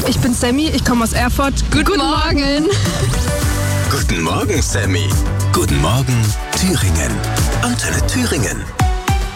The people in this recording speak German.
Ich bin Sammy, ich komme aus Erfurt. Guten Morgen. Guten Morgen, Sammy. Guten Morgen, Thüringen. Antenne Thüringen.